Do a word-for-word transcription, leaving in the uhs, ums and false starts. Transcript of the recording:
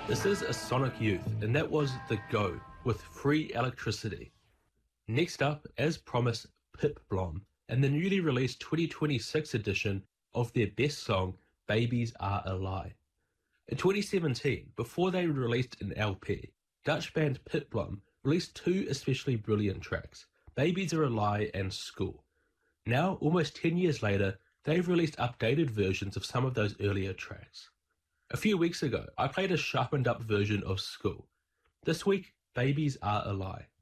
This is a Sonic Youth, and that was The Go with Free Electricity. Next up, as promised, Pip Blom, and the newly released twenty twenty-six edition of their best song, Babies Are a Lie. In twenty seventeen, before they released an L P, Dutch band Pip Blom released two especially brilliant tracks, Babies Are a Lie and School. Now, almost ten years later, they've released updated versions of some of those earlier tracks. A few weeks ago, I played a sharpened up version of School. This week, Babies Are a Lie.